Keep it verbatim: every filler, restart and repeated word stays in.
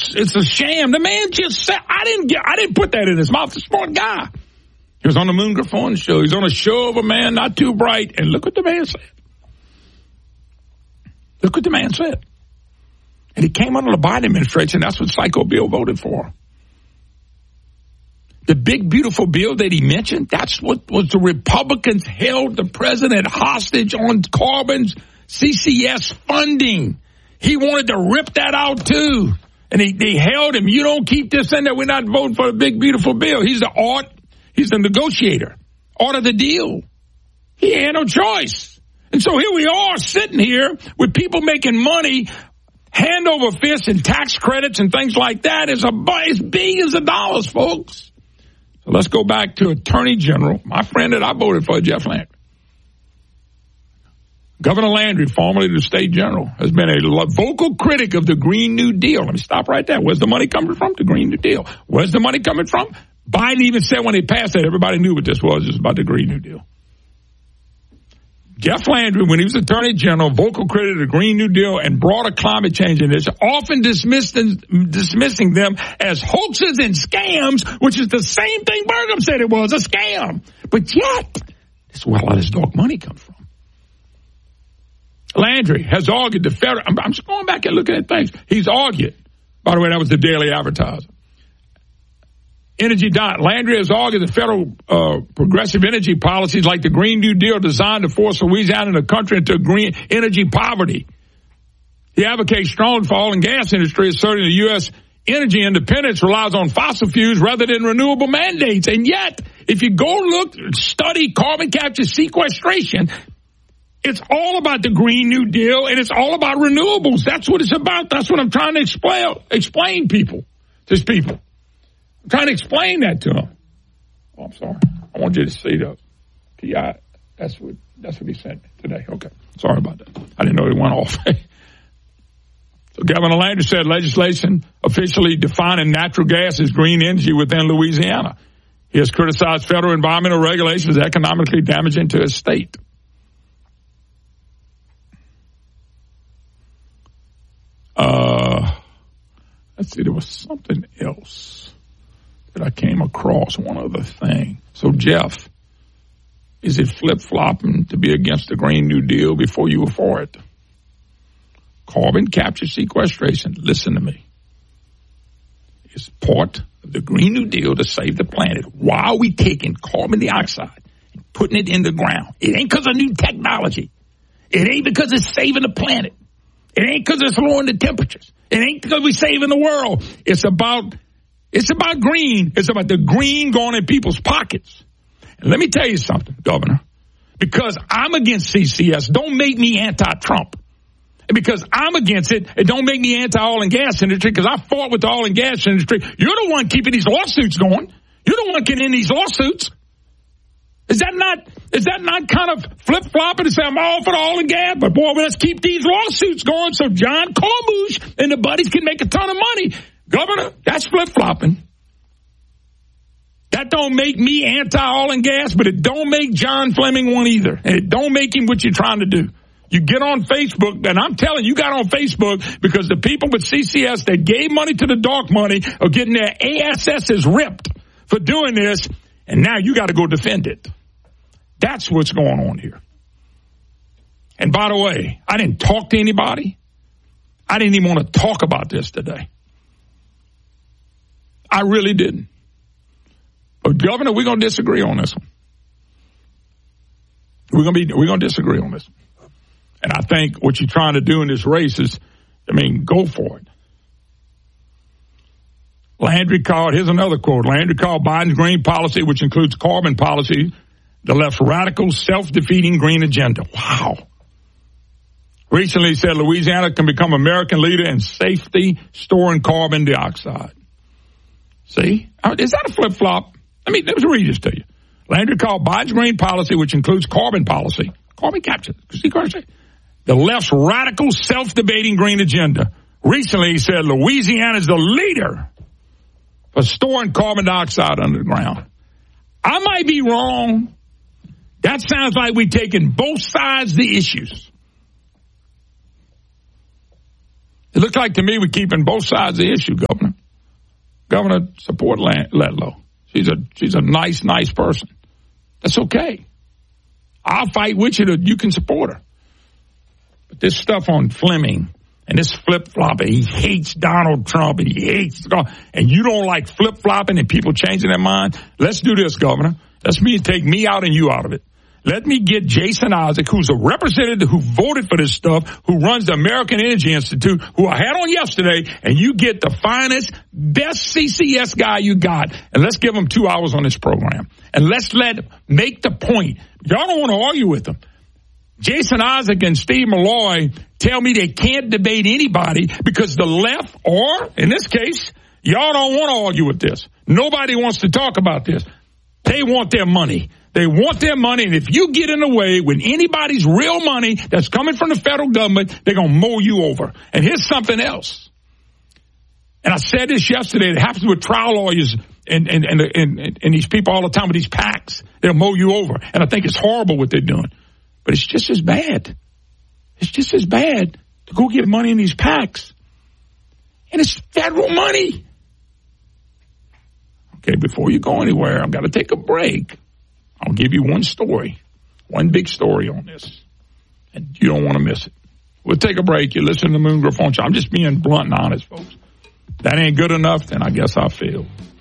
it's it's a sham. The man just said, I didn't get, I didn't put that in his mouth. The smart guy. He was on the Moon Griffon show. He was on a show of a man not too bright. And look what the man said. Look what the man said. And he came under the Biden administration. That's what Psycho Bill voted for. The big, beautiful bill that he mentioned, that's what was the Republicans held the president hostage on Corbyn's C C S funding. He wanted to rip that out, too. And he, they held him. You don't keep this in there. We're not voting for the big, beautiful bill. He's the art. He's the negotiator. Order the deal. He had no choice. And so here we are sitting here with people making money hand over fist and tax credits and things like that. It's, a, it's billions of dollars, folks. So let's go back to Attorney General, my friend that I voted for, Jeff Landry. Governor Landry, formerly the state general, has been a vocal critic of the Green New Deal. Let me stop right there. Where's the money coming from? The Green New Deal. Where's the money coming from? Biden even said when he passed that, everybody knew what this was. It was about the Green New Deal. Jeff Landry, when he was Attorney General, vocal critic of the Green New Deal and broader climate change initiative, often dismissed, dismissing them as hoaxes and scams, which is the same thing Burgum said it was, a scam. But yet, that's where a lot of this dark money comes from. Landry has argued the federal, I'm, I'm just going back and looking at things. He's argued, by the way, that was the Daily Advertiser. Energy dot. Landry has argued the federal uh, progressive energy policies like the Green New Deal designed to force Louisiana and the country into green energy poverty. He advocates strong for oil and gas industry, asserting the U S energy independence relies on fossil fuels rather than renewable mandates. And yet, if you go look, study carbon capture sequestration, it's all about the Green New Deal, and it's all about renewables. That's what it's about. That's what I'm trying to explain, explain people, to people. I'm trying to explain that to them. Oh, I'm sorry. I want you to see the P I. That's what, that's what he sent me today. Okay. Sorry about that. I didn't know it went off. So Governor Landry said legislation officially defining natural gas as green energy within Louisiana. He has criticized federal environmental regulations as economically damaging to his state. Uh, let's see, there was something else that I came across, one other thing. So, Jeff, is it flip-flopping to be against the Green New Deal before you were for it? Carbon capture sequestration, listen to me, is part of the Green New Deal to save the planet. Why are we taking carbon dioxide and putting it in the ground? It ain't because of new technology. It ain't because it's saving the planet. It ain't because it's lowering the temperatures. It ain't because we're saving the world. It's about, it's about green. It's about the green going in people's pockets. And let me tell you something, Governor. Because I'm against C C S, don't make me anti-Trump. And because I'm against it, it don't make me anti-oil and gas industry, because I fought with the oil and gas industry. You're the one keeping these lawsuits going. You're the one getting in these lawsuits. Is that not, is that not kind of flip-flopping to say I'm all for the oil and gas, but boy, let's keep these lawsuits going so John Corbush and the buddies can make a ton of money? Governor, that's flip-flopping. That don't make me anti-oil and gas, but it don't make John Fleming one either. And it don't make him what you're trying to do. You get on Facebook, and I'm telling you, you got on Facebook because the people with C C S that gave money to the dark money are getting their A S Ss ripped for doing this, and now you got to go defend it. That's what's going on here. And by the way, I didn't talk to anybody. I didn't even want to talk about this today. I really didn't. But Governor, we're going to disagree on this one. We're going to be, we're going to disagree on this one. And I think what you're trying to do in this race is, I mean, go for it. Landry called, here's another quote, Landry called Biden's green policy, which includes carbon policy, the left's radical, self-defeating green agenda. Wow. Recently he said Louisiana can become American leader in safety storing carbon dioxide. See? Is that a flip-flop? Let me, let me read this to you. Landry called Biden's green policy, which includes carbon policy, carbon capture, the left's radical, self-debating green agenda. Recently he said Louisiana is the leader for storing carbon dioxide under the ground. I might be wrong. That sounds like we're taking both sides of the issues. It looks like to me we're keeping both sides of the issue, Governor. Governor, support Letlow. She's a she's a nice, nice person. That's okay. I'll fight with you that you can support her. But this stuff on Fleming and this flip-flopping, he hates Donald Trump and he hates, and you don't like flip-flopping and people changing their mind? Let's do this, Governor. Let's me take me out and you out of it. Let me get Jason Isaac, who's a representative who voted for this stuff, who runs the American Energy Institute, who I had on yesterday, and you get the finest, best C C S guy you got, and let's give him two hours on this program. And let's let him make the point. Y'all don't want to argue with him. Jason Isaac and Steve Malloy tell me they can't debate anybody because the left, or in this case, y'all don't want to argue with this. Nobody wants to talk about this. They want their money. They want their money, and if you get in the way with anybody's real money that's coming from the federal government, they're going to mow you over. And here's something else. And I said this yesterday. It happens with trial lawyers and, and, and, and, and these people all the time with these PACs. They'll mow you over. And I think it's horrible what they're doing. But it's just as bad. It's just as bad to go get money in these PACs. And it's federal money. Okay, before you go anywhere, I've got to take a break. I'll give you one story, one big story on this, and you don't want to miss it. We'll take a break. You listen to the Moon Griffon Show. I'm just being blunt and honest, folks. That ain't good enough, then I guess I failed.